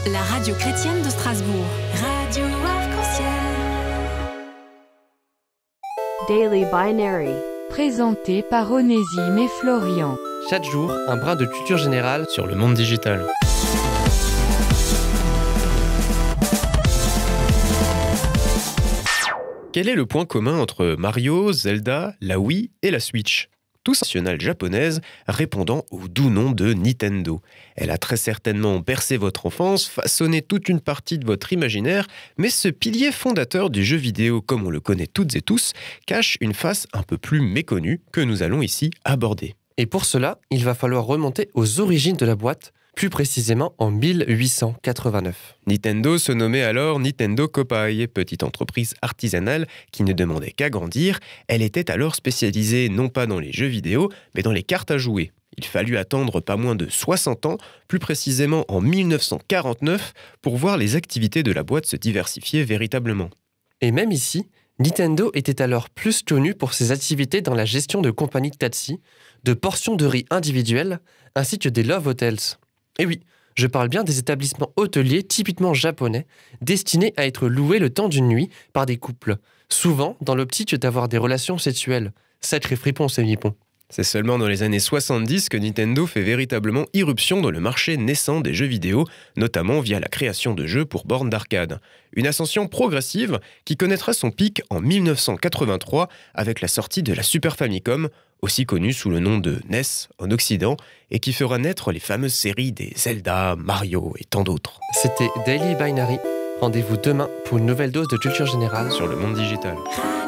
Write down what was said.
la radio chrétienne de Strasbourg. Radio Arc-en-Ciel. Daily Binary. Présenté par Onésime et Florian. Chaque jour, un brin de culture générale sur le monde digital. Quel est le point commun entre Mario, Zelda, la Wii et la Switch ? Tous nationale japonaise répondant au doux nom de Nintendo. Elle a très certainement bercé votre enfance, façonné toute une partie de votre imaginaire, mais ce pilier fondateur du jeu vidéo comme on le connaît toutes et tous cache une face un peu plus méconnue que nous allons ici aborder. Et pour cela, il va falloir remonter aux origines de la boîte, plus précisément en 1889. Nintendo se nommait alors Nintendo Kopai, petite entreprise artisanale qui ne demandait qu'à grandir. Elle était alors spécialisée non pas dans les jeux vidéo, mais dans les cartes à jouer. Il fallut attendre pas moins de 60 ans, plus précisément en 1949, pour voir les activités de la boîte se diversifier véritablement. Et même ici, Nintendo était alors plus connu pour ses activités dans la gestion de compagnies de taxi, de portions de riz individuelles, ainsi que des love hotels. Et oui, je parle bien des établissements hôteliers typiquement japonais, destinés à être loués le temps d'une nuit par des couples, souvent dans l'optique d'avoir des relations sexuelles. Sacré fripon, ces nippons. C'est seulement dans les années 70 que Nintendo fait véritablement irruption dans le marché naissant des jeux vidéo, notamment via la création de jeux pour bornes d'arcade. Une ascension progressive qui connaîtra son pic en 1983 avec la sortie de la Super Famicom, aussi connue sous le nom de NES en Occident, et qui fera naître les fameuses séries des Zelda, Mario et tant d'autres. C'était Daily Binary. Rendez-vous demain pour une nouvelle dose de culture générale sur le monde digital.